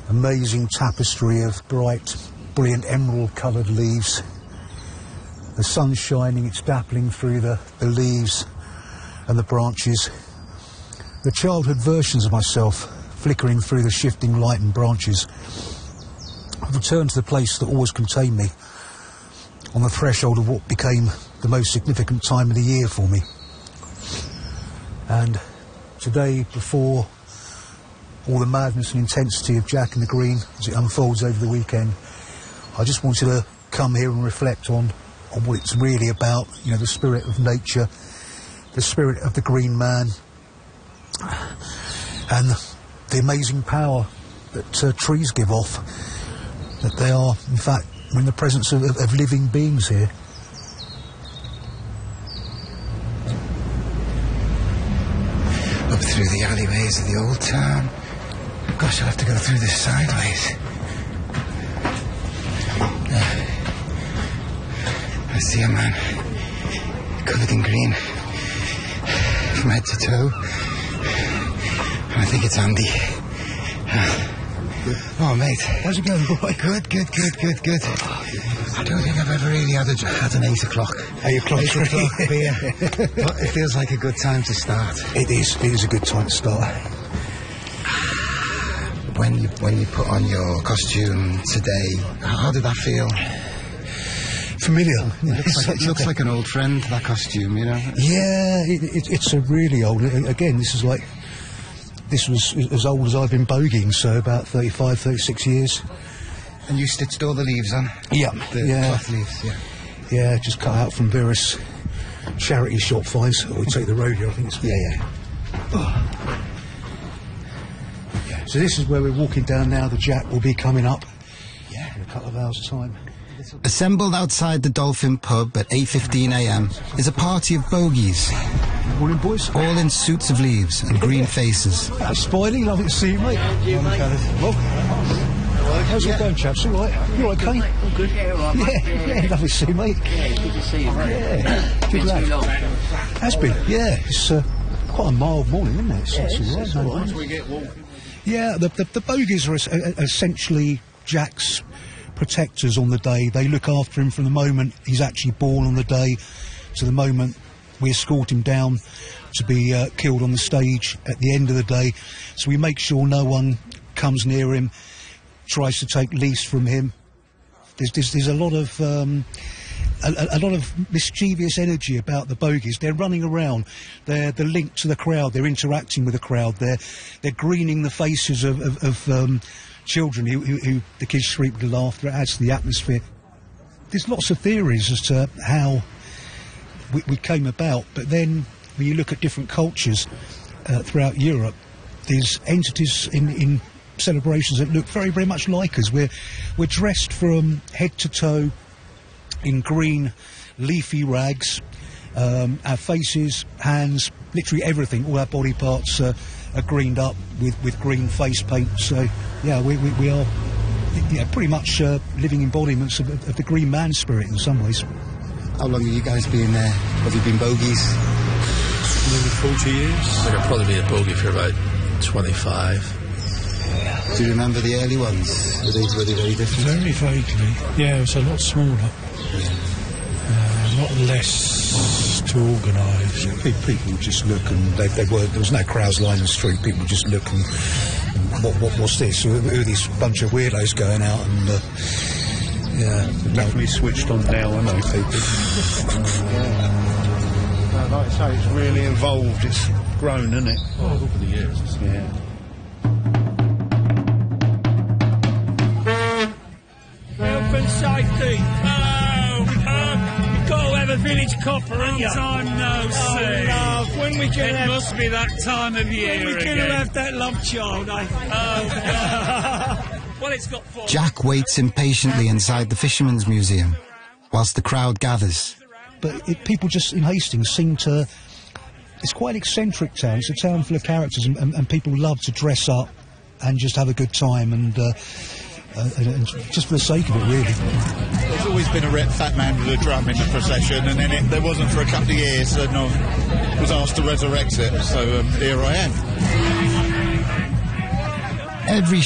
amazing tapestry of bright, brilliant emerald-coloured leaves. The sun's shining, it's dappling through the leaves and the branches. The childhood versions of myself flickering through the shifting light and branches. I've returned to the place that always contained me, on the threshold of what became the most significant time of the year for me. And today, before all the madness and intensity of Jack and the Green as it unfolds over the weekend, I just wanted to come here and reflect on what it's really about, you know, the spirit of nature, the spirit of the Green Man, and the amazing power that trees give off, that they are, in fact, in the presence of living beings here. Up through the alleyways of the old town. Gosh, I'll have to go through this sideways. I see a man, covered in green, from head to toe. I think it's Andy. Oh, mate. How's it going, boy? Good. I don't think I've ever really had an 8 o'clock. 8 o'clock beer. But it feels like a good time to start. It is a good time to start. When you put on your costume today, how did that feel? Familiar. It looks like an old friend, that costume, you know? Yeah, it's a really old... Again, this was as old as I've been bogeying, so about 35, 36 years. And you stitched all the leaves on? Yeah. The cloth leaves, yeah. Yeah, just cut out from various charity shop finds. Or we take the rodeo, I think it's... Yeah. Oh. So this is where we're walking down now. The Jack will be coming up in a couple of hours' time. Assembled outside the Dolphin pub at 8:15 a.m. is a party of bogies. Morning, boys. All in suits of leaves and green faces. Spidey, lovely to see you, mate. Well, how's it going, chaps? All right? You all okay? All good. Yeah, all right, Yeah, lovely to see you, mate. Yeah, good to see you, mate. Yeah, good lad. Too long. Has been, yeah. It's quite a mild morning, isn't it? It's all right. Once we get walking. Yeah, the bogies are essentially Jack's protectors on the day. They look after him from the moment he's actually born on the day to the moment we escort him down to be killed on the stage at the end of the day. So we make sure no one comes near him, tries to take lease from him. There's a lot of a lot of mischievous energy about the bogies. They're running around. They're linked to the crowd. They're interacting with the crowd. They're greening the faces of children who the kids shriek with laughter. It adds to the atmosphere. There's lots of theories as to how we came about, but then when you look at different cultures throughout Europe, there's entities in celebrations that look very, very much like us. We're dressed from head to toe in green leafy rags. Our faces, hands, literally everything, all our body parts are greened up with green face paint. So yeah, we are pretty much living embodiments of the Green Man spirit in some ways. How long have you guys been there? Have you been bogies? Nearly 40 years. I think I've probably been a bogey for about 25. Do you remember the early ones? Were they very different? Very vaguely. Yeah, it was a lot smaller. A lot less to organise. People would just look, and there was no crowds lining the street. People would just look and what's this? Who are these bunch of weirdos going out? And definitely switched on now. I know people. Like I say, it's really evolved. It's grown, isn't it? Oh, over the years. Yeah. Health and safety. You've got to have a village copper, haven't you? Time no see. Love. When we can It must be that time of year When we can again. have that love child, eh? Well, it's got 4. Jack waits impatiently inside the Fisherman's Museum whilst the crowd gathers. But people just in Hastings seem to... It's quite an eccentric town. It's a town full of characters, and people love to dress up and just have a good time, and just for the sake of it, really. There's always been a fat man with a drum in the procession, and then there wasn't for a couple of years, and I was asked to resurrect it, so here I am. Every